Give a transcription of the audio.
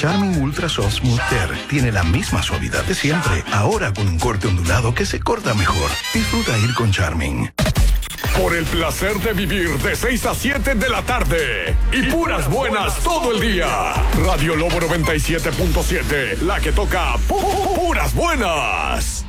Charmin Ultra Soft Smooth Tear tiene la misma suavidad de siempre, ahora con un corte ondulado que se corta mejor. Disfruta ir con Charmin. Por el placer de vivir de 6 a 7 de la tarde. Y puras buenas todo el día. Radio Lobo 97.7, la que toca puras buenas.